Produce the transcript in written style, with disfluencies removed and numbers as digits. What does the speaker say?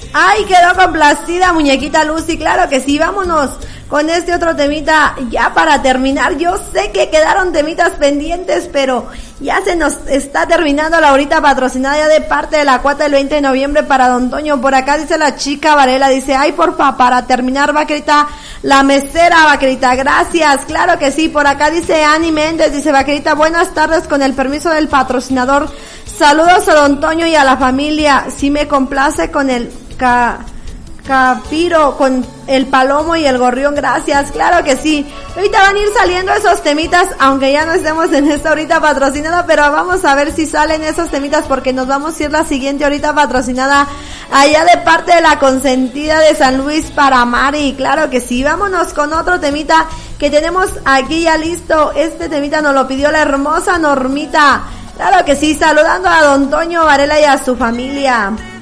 Ay, quedó complacida muñequita Lucy, claro que sí, vámonos con este otro temita ya para terminar. Yo sé que quedaron temitas pendientes, pero ya se nos está terminando la horita patrocinada ya de parte de la cuata del 20 de noviembre para Don Toño. Por acá dice la chica Varela, dice, ay porfa, para terminar Vaquerita, la mesera Vaquerita, gracias, claro que sí. Por acá dice Ani Méndez, dice Vaquerita, buenas tardes, con el permiso del patrocinador, saludos a Don Toño y a la familia, si me complace con el Capiro, con el Palomo y el Gorrión, gracias, claro que sí. Ahorita van a ir saliendo esos temitas, aunque ya no estemos en esta horita patrocinada, pero vamos a ver si salen esos temitas, porque nos vamos a ir la siguiente horita patrocinada allá de parte de la consentida de San Luis para Mari, claro que sí. Vámonos con otro temita que tenemos aquí ya listo. Este temita nos lo pidió la hermosa Normita, claro que sí, saludando a Don Toño Varela y a su familia.